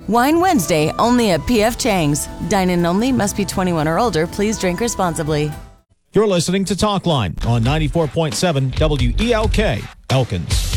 Wine Wednesday, only at P.F. Chang's. Dine-in only, must be 21 or older. Please drink responsibly. You're listening to Talk Line on 94.7 WELK, Elkins.